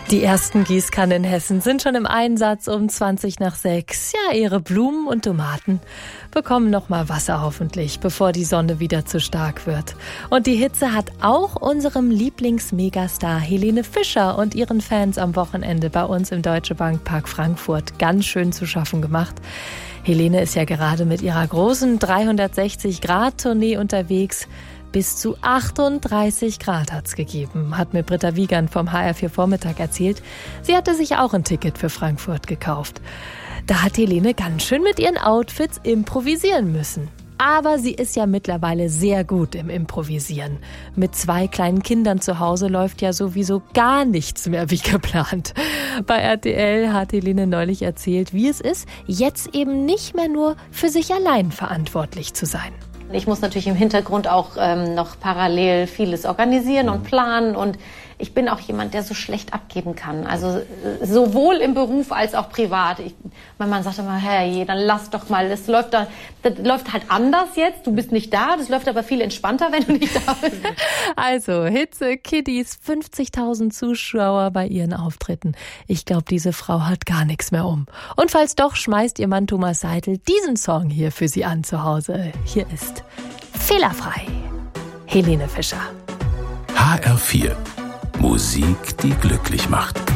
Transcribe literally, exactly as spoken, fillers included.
Die ersten Gießkannen in Hessen sind schon im Einsatz um zwanzig nach sechs. Ja, ihre Blumen und Tomaten bekommen noch mal Wasser hoffentlich, bevor die Sonne wieder zu stark wird. Und die Hitze hat auch unserem Lieblingsmegastar Helene Fischer und ihren Fans am Wochenende bei uns im Deutsche Bank Park Frankfurt ganz schön zu schaffen gemacht. Helene ist ja gerade mit ihrer großen dreihundertsechzig Grad Tournee unterwegs. Bis zu achtunddreißig Grad hat's gegeben, hat mir Britta Wiegand vom H R vier Vormittag erzählt. Sie hatte sich auch ein Ticket für Frankfurt gekauft. Da hat Helene ganz schön mit ihren Outfits improvisieren müssen. Aber sie ist ja mittlerweile sehr gut im Improvisieren. Mit zwei kleinen Kindern zu Hause läuft ja sowieso gar nichts mehr wie geplant. Bei R T L hat Helene neulich erzählt, wie es ist, jetzt eben nicht mehr nur für sich allein verantwortlich zu sein. Ich muss natürlich im Hintergrund auch ähm, noch parallel vieles organisieren und planen, und ich bin auch jemand, der so schlecht abgeben kann. Also äh, sowohl im Beruf als auch privat. Ich, mein Mann sagt immer, hey, dann lass doch mal, das läuft, da, das läuft halt anders jetzt. Du bist nicht da, das läuft aber viel entspannter, wenn du nicht da bist. Also Hitze, Kiddies, fünfzigtausend Zuschauer bei ihren Auftritten. Ich glaube, diese Frau hat gar nichts mehr um. Und falls doch, schmeißt ihr Mann Thomas Seidel diesen Song hier für sie an zu Hause. Hier ist Fehlerfrei. Helene Fischer. H R vier. Musik, die glücklich macht.